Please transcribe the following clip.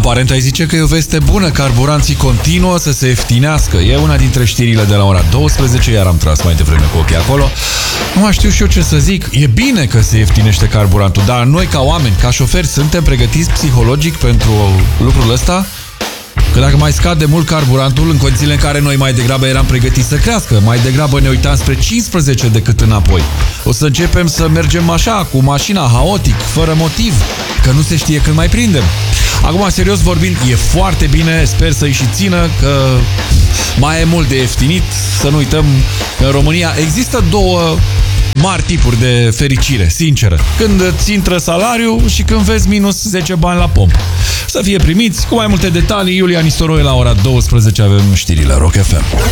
Aparent ai zice că e o veste bună, carburanții continuă să se ieftinească. E una dintre știrile de la ora 12, iar am tras mai devreme cu ochii acolo. Nu mai știu și eu ce să zic. E bine că se ieftinește carburantul, dar noi ca oameni, ca șoferi, suntem pregătiți psihologic pentru lucrul ăsta? Că dacă mai scade mult carburantul, în condițiile în care noi mai degrabă eram pregătiți să crească, mai degrabă ne uitam spre 15 decât înapoi. O să începem să mergem așa, cu mașina, haotic, fără motiv, că nu se știe când mai prindem. Acum, serios vorbind, e foarte bine, sper să-i și țină, că mai e mult de ieftinit. Să nu uităm că în România există două mari tipuri de fericire, sinceră. Când îți intră salariul și când vezi minus 10 bani la pompă. Să fie primiți. Cu mai multe detalii, Iulia Nistoroie la ora 12 avem știrile Rock FM.